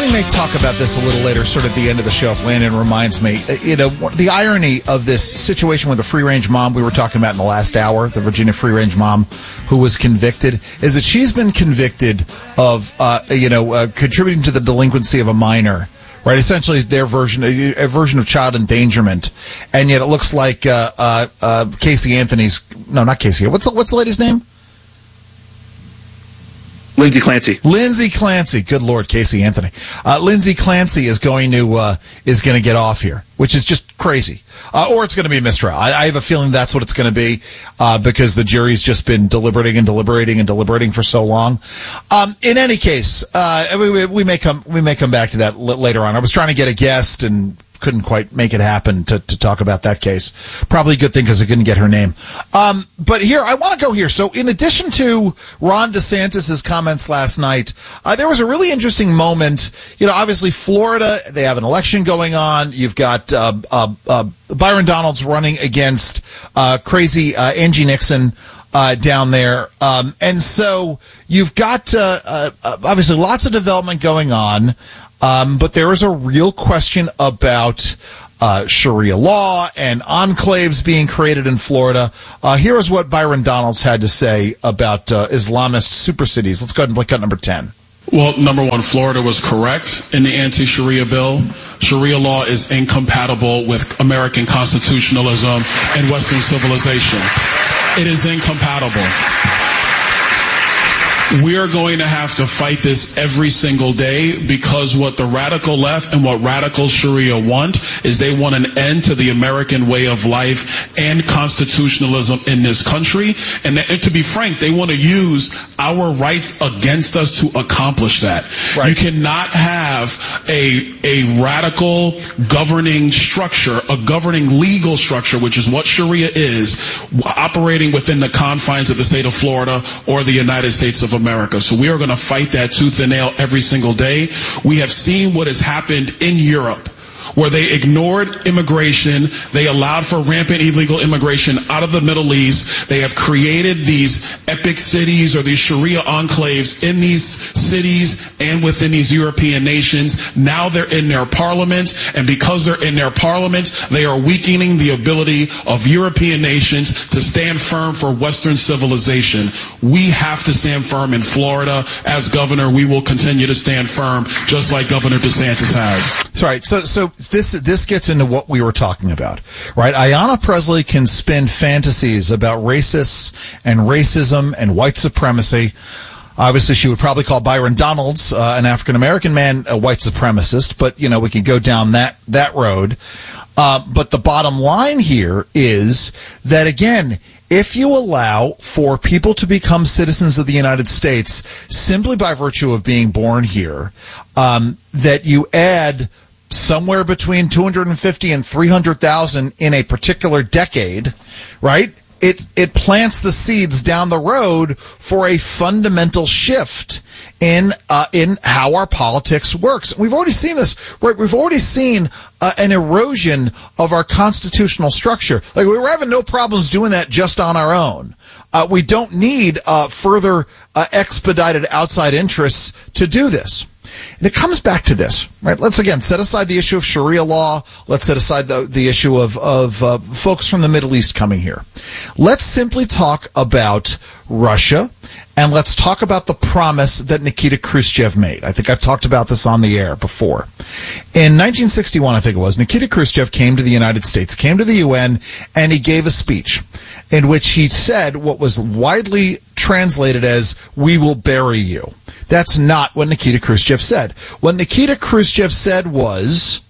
we may talk about this a little later, sort of at the end of the show, if Landon reminds me. The irony of this situation with the free-range mom we were talking about in the last hour, the Virginia free-range mom who was convicted, is that she's been convicted of, contributing to the delinquency of a minor. Right, essentially their version, a version of child endangerment, and yet it looks like Casey Anthony's. No, not Casey. What's the lady's name? Lindsay Clancy. Lindsay Clancy. Good Lord, Casey Anthony. Lindsay Clancy is going to get off here, which is just crazy. Or it's going to be a mistrial. I have a feeling that's what it's going to be, because the jury's just been deliberating for so long. In any case, we may come back to that later on. I was trying to get a guest and couldn't quite make it happen to talk about that case. Probably a good thing because I couldn't get her name. But here, I want to go here. So in addition to Ron DeSantis' comments last night, there was a really interesting moment. Obviously Florida, they have an election going on. You've got Byron Donalds running against crazy Angie Nixon down there. And so you've got obviously lots of development going on. But there is a real question about Sharia law and enclaves being created in Florida. Here is what Byron Donalds had to say about Islamist super cities. Let's go ahead and play cut number 10. Well, number one, Florida was correct in the anti-Sharia bill. Sharia law is incompatible with American constitutionalism and Western civilization. It is incompatible. We are going to have to fight this every single day, because what the radical left and what radical Sharia want is they want an end to the American way of life and constitutionalism in this country. And to be frank, they want to use our rights against us to accomplish that. Right. You cannot have a radical governing structure, a governing legal structure, which is what Sharia is, operating within the confines of the state of Florida or the United States of America. So we are going to fight that tooth and nail every single day. We have seen what has happened in Europe, where they ignored immigration. They allowed for rampant illegal immigration out of the Middle East. They have created these epic cities or these Sharia enclaves in these cities and within these European nations. Now they're in their parliament, and because they're in their parliament, they are weakening the ability of European nations to stand firm for Western civilization. We have to stand firm in Florida. As governor, we will continue to stand firm, just like Governor DeSantis has. That's right. So this gets into what we were talking about, right? Ayanna Pressley can spin fantasies about racists and racism and white supremacy. Obviously, she would probably call Byron Donalds, an African-American man, a white supremacist, but, we can go down that road. But the bottom line here is that, again, if you allow for people to become citizens of the United States simply by virtue of being born here, that you add somewhere between 250 and 300,000 in a particular decade, right? It plants the seeds down the road for a fundamental shift in how our politics works. We've already seen this, right? We've already seen an erosion of our constitutional structure. Like, we were having no problems doing that just on our own. We don't need further expedited outside interests to do this. And it comes back to this, right? Let's again set aside the issue of Sharia law. Let's set aside the issue of folks from the Middle East coming here. Let's simply talk about Russia, and let's talk about the promise that Nikita Khrushchev made. I think I've talked about this on the air before. In 1961, I think it was, Nikita Khrushchev came to the United States, came to the UN, and he gave a speech in which he said what was widely translated as, "We will bury you." That's not what Nikita Khrushchev said. What Nikita Khrushchev said was,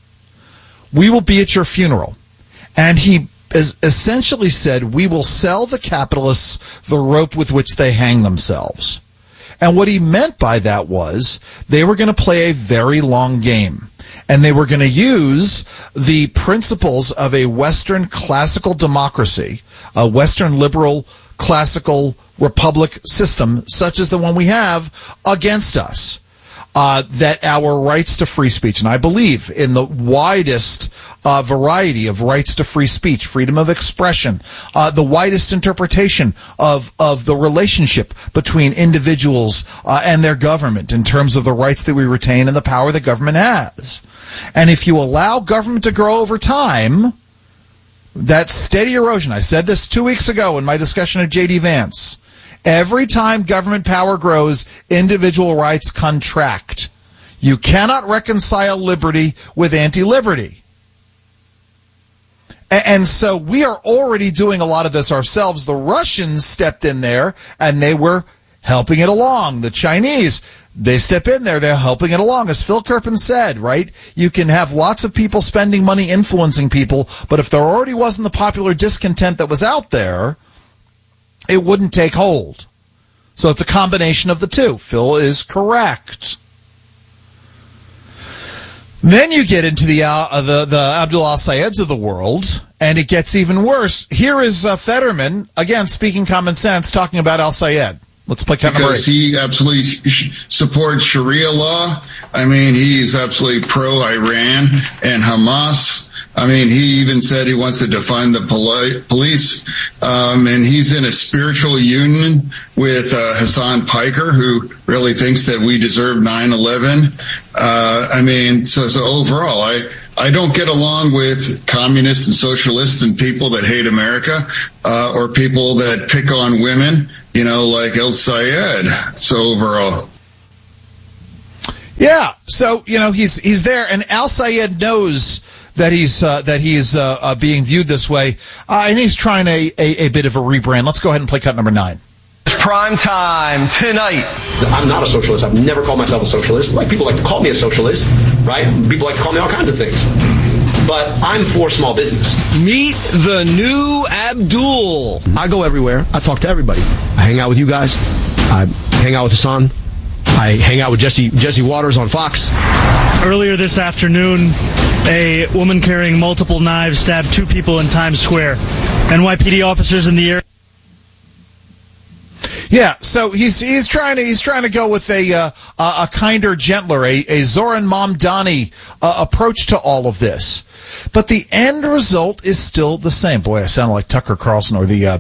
"We will be at your funeral." And he essentially said, "We will sell the capitalists the rope with which they hang themselves." And what he meant by that was they were going to play a very long game. And they were going to use the principles of a Western classical democracy, a Western liberal classical republic system such as the one we have, against us. that our rights to free speech, and I believe in the widest variety of rights to free speech, freedom of expression, the widest interpretation of the relationship between individuals and their government in terms of the rights that we retain and the power that government has. And if you allow government to grow over time, that steady erosion, I said this 2 weeks ago in my discussion of J.D. Vance, every time government power grows, individual rights contract. You cannot reconcile liberty with anti-liberty. And so we are already doing a lot of this ourselves. The Russians stepped in there, and they were helping it along. The Chinese, they step in there, they're helping it along. As Phil Kerpen said, right, you can have lots of people spending money influencing people, but if there already wasn't the popular discontent that was out there, it wouldn't take hold. So it's a combination of the two. Phil is correct. Then you get into the Abdul al-Sayeds of the world, and it gets even worse. Here is Fetterman, again, speaking common sense, talking about al-Sayed. Let's play cut number 8. Because he absolutely supports Sharia law. I mean, he's absolutely pro-Iran and Hamas. I mean, he even said he wants to defund the police. And he's in a spiritual union with Hassan Piker, who really thinks that we deserve 9/11. I mean, so overall, I don't get along with communists and socialists and people that hate America, or people that pick on women, you know, like al-Sayed. So overall. Yeah. So, you know, he's there, and al-Sayed knows that he's being viewed this way, and he's trying a bit of a rebrand. Let's go ahead and play cut number 9. Prime time tonight. I'm not a socialist. I've never called myself a socialist. Like, people like to call me a socialist, right? People like to call me all kinds of things. But I'm for small business. Meet the new Abdul. I go everywhere. I talk to everybody. I hang out with you guys. I hang out with Hassan. I hang out with Jesse Waters on Fox. Earlier this afternoon, a woman carrying multiple knives stabbed 2 people in Times Square. NYPD officers in the area. Yeah, so he's trying to go with a kinder, gentler, a Zoran Mamdani approach to all of this. But the end result is still the same. Boy, I sound like Tucker Carlson, or the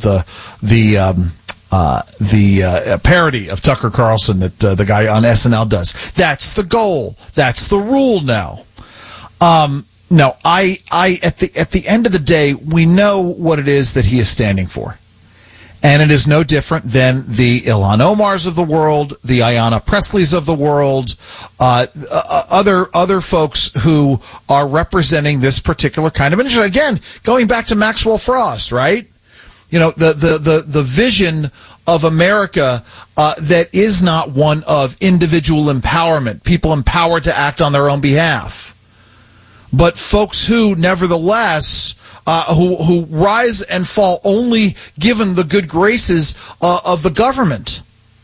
parody of Tucker Carlson that the guy on SNL does. That's the goal. That's the rule now. No, I at the end of the day, we know what it is that he is standing for. And it is no different than the Ilhan Omars of the world, the Ayanna Presleys of the world, other folks who are representing this particular kind of industry. Again, going back to Maxwell Frost, right? You know, the vision of America that is not one of individual empowerment, people empowered to act on their own behalf, but folks who, nevertheless, who rise and fall only given the good graces of the government.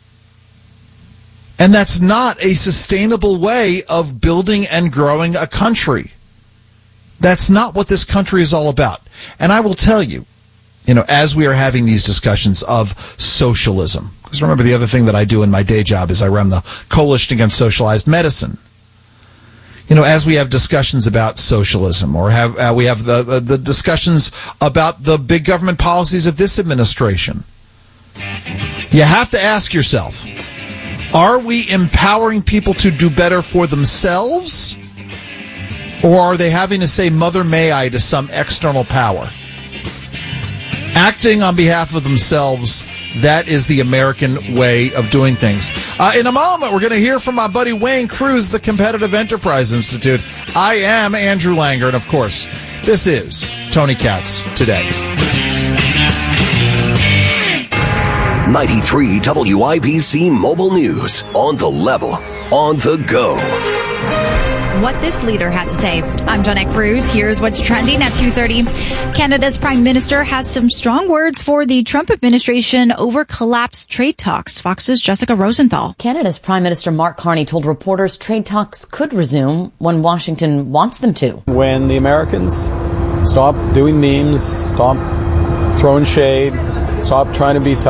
And that's not a sustainable way of building and growing a country. That's not what this country is all about. And I will tell you, you know, as we are having these discussions of socialism, because remember, the other thing that I do in my day job is I run the Coalition Against Socialized Medicine. You know, as we have discussions about socialism, or we have the discussions about the big government policies of this administration, you have to ask yourself, are we empowering people to do better for themselves? Or are they having to say, Mother May I, to some external power? Acting on behalf of themselves, that is the American way of doing things. In a moment, we're going to hear from my buddy Wayne Cruz, the Competitive Enterprise Institute. I am Andrew Langer, and of course, this is Tony Katz Today. 93 WIBC Mobile News. On the level, on the go. What this leader had to say. I'm Jonette Cruz. Here's what's trending at 2:30. Canada's Prime Minister has some strong words for the Trump administration over collapsed trade talks. Fox's Jessica Rosenthal. Canada's Prime Minister Mark Carney told reporters trade talks could resume when Washington wants them to. When the Americans stop doing memes, stop throwing shade, stop trying to be tough,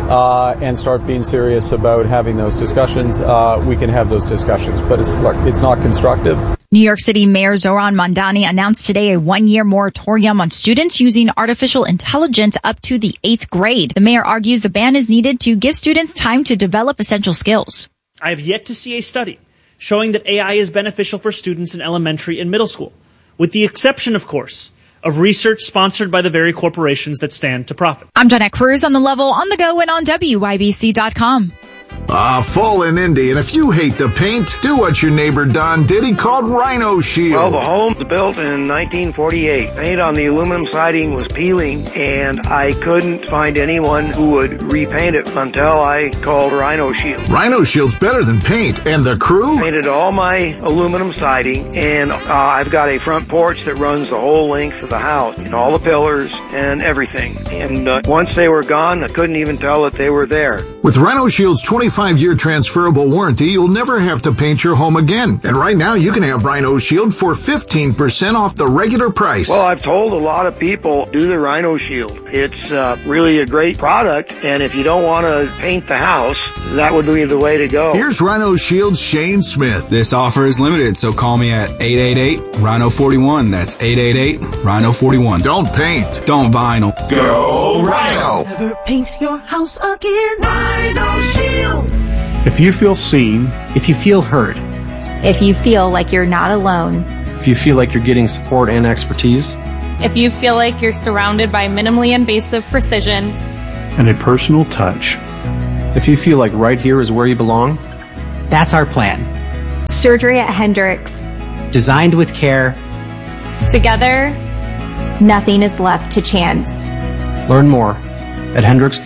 and start being serious about having those discussions, we can have those discussions. But it's not constructive. New York City Mayor Zohran Mamdani announced today a 1-year moratorium on students using artificial intelligence up to the 8th grade. The mayor argues the ban is needed to give students time to develop essential skills. I have yet to see a study showing that AI is beneficial for students in elementary and middle school, with the exception, of course, of research sponsored by the very corporations that stand to profit. I'm Jeanette Cruz on The Level, on the go, and on WYBC.com. Fall in Indy, and if you hate the paint, do what your neighbor Don did. He called Rhino Shield. Well, the home was built in 1948. Paint on the aluminum siding was peeling, and I couldn't find anyone who would repaint it until I called Rhino Shield. Rhino Shield's better than paint, and the crew? Painted all my aluminum siding, and I've got a front porch that runs the whole length of the house, and all the pillars and everything. And once they were gone, I couldn't even tell that they were there. With Rhino Shield's 25-year transferable warranty, you'll never have to paint your home again. And right now, you can have Rhino Shield for 15% off the regular price. Well, I've told a lot of people, do the Rhino Shield. It's really a great product, and if you don't want to paint the house, that would be the way to go. Here's Rhino Shield's Shane Smith. This offer is limited, so call me at 888-RHINO-41. That's 888-RHINO-41. Don't paint. Don't vinyl. Go Rhino! Never paint your house again. Rhino Shield. If you feel seen, if you feel heard, if you feel like you're not alone, if you feel like you're getting support and expertise, if you feel like you're surrounded by minimally invasive precision and a personal touch, if you feel like right here is where you belong, that's our plan. Surgery at Hendricks. Designed with care. Together, nothing is left to chance. Learn more at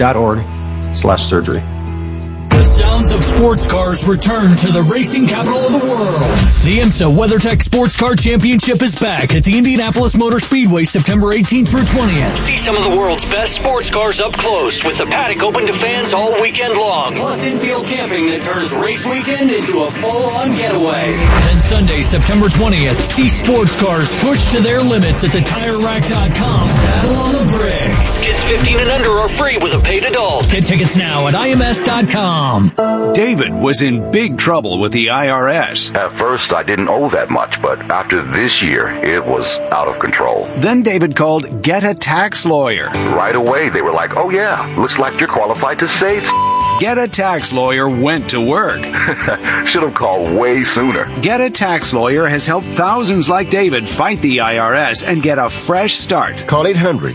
hendricks.org/surgery. The sounds of sports cars return to the racing capital of the world. The IMSA WeatherTech Sports Car Championship is back at the Indianapolis Motor Speedway September 18th through 20th. See some of the world's best sports cars up close with the paddock open to fans all weekend long. Plus infield camping that turns race weekend into a full-on getaway. Then Sunday, September 20th, see sports cars pushed to their limits at the TireRack.com Battle on the Bricks. Kids 15 and under are free with a paid adult. Get tickets now at IMS.com. David was in big trouble with the IRS. At first, I didn't owe that much, but after this year, it was out of control. Then David called Get a Tax Lawyer. Right away, they were like, oh yeah, looks like you're qualified to save. Get a Tax Lawyer went to work. Should have called way sooner. Get a Tax Lawyer has helped thousands like David fight the IRS and get a fresh start. Call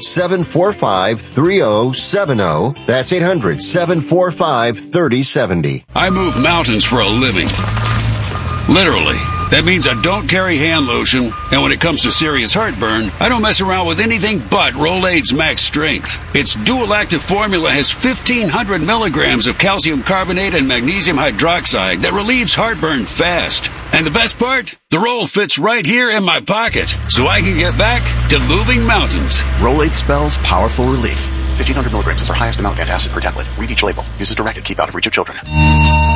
800-745-3070. That's 800-745-3070. I move mountains for a living. Literally. That means I don't carry hand lotion, and when it comes to serious heartburn, I don't mess around with anything but Rolaids Max Strength. Its dual active formula has 1,500 milligrams of calcium carbonate and magnesium hydroxide that relieves heartburn fast. And the best part? The roll fits right here in my pocket, so I can get back to moving mountains. Rolaids spells powerful relief. 1,500 milligrams is our highest amount of antacid per tablet. Read each label. Use as directed. Keep out of reach of children.